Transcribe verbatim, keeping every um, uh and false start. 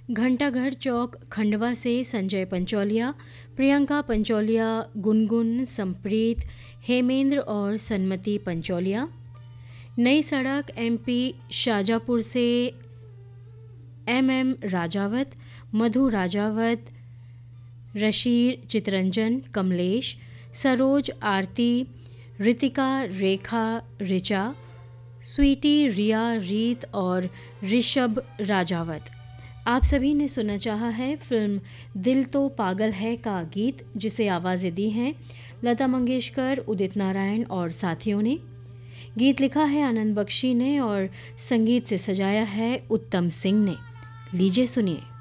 घंटाघर चौक खंडवा से संजय पंचौलिया, प्रियंका पंचौलिया, गुनगुन, संप्रीत, हेमेंद्र और सन्मति पंचौलिया। नई सड़क एमपी शाजापुर से एम एम राजावत, मधु राजावत, रशीर, चितरंजन, कमलेश, सरोज, आरती, रितिका, रेखा, ऋचा, स्वीटी, रिया, रीत और ऋषभ राजावत। आप सभी ने सुनना चाहा है फिल्म दिल तो पागल है का गीत, जिसे आवाज़ें दी हैं लता मंगेशकर, उदित नारायण और साथियों ने। गीत लिखा है आनंद बख्शी ने और संगीत से सजाया है उत्तम सिंह ने। लीजिए सुनिए।